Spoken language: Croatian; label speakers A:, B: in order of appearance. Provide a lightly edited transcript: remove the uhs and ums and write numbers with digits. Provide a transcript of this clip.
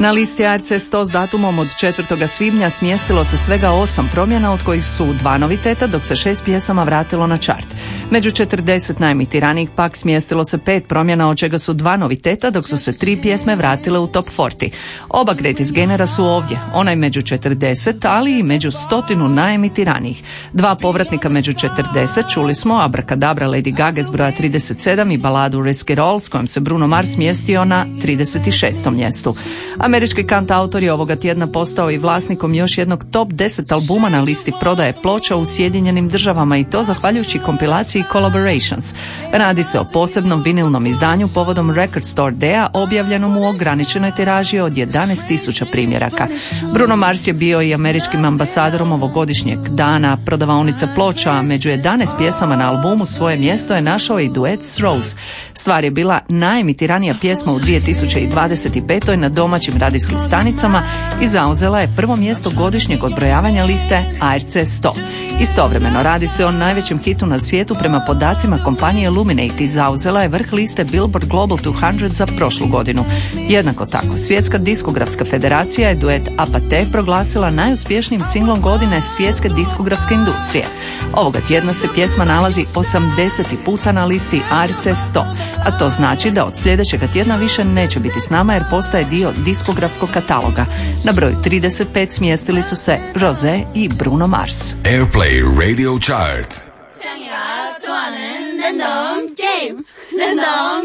A: Na listi ARC 100 s datumom od 4. svibnja smjestilo se svega 8 promjena, od kojih su 2 noviteta, dok se 6 pjesama vratilo na čart. Među 40 najemitiranijih pak smjestilo se 5 promjena, od čega su 2 noviteta, dok su se 3 pjesme vratile u top 40. Oba Greatest Gainera su ovdje, onaj među 40, ali i među 100 najemitiranijih. 2 povratnika među 40 čuli smo Abracadabra Lady Gaga s broja 37 i baladu Risk It All, s kojom se Bruno Mars smjestio na 36. mjestu. Američki kantautor je ovoga tjedna postao i vlasnikom još jednog top 10 albuma na listi prodaje ploča u Sjedinjenim Državama, i to zahvaljujući kompilaciji Collaborations. Radi se o posebnom vinilnom izdanju povodom Record Store Day-a, objavljenom u ograničenoj tiraži od 11.000 primjeraka. Bruno Mars je bio i američkim ambasadorom ovogodišnjeg dana prodavaonica ploča, a među 11 pjesama na albumu svoje mjesto je našao i duet s Rose. Stvar je bila najemitiranija pjesma u 2025. na domaćim radijskim stanicama i zauzela je prvo mjesto godišnjeg odbrojavanja liste ARC 100. Istovremeno radi se o najvećem hitu na svijetu prema podacima kompanije Luminate i zauzela je vrh liste Billboard Global 200 za prošlu godinu. Jednako tako, Svjetska diskografska federacija je duet Apate proglasila najuspješnijim singlom godine svjetske diskografske industrije. Ovoga tjedna se pjesma nalazi 80. puta na listi ARC 100, a to znači da od sljedećega tjedna više neće biti s nama jer postaje dio diskografskog kataloga. Na broju 35 smjestili su se Rosé i Bruno Mars.
B: Airplay Radio Chart.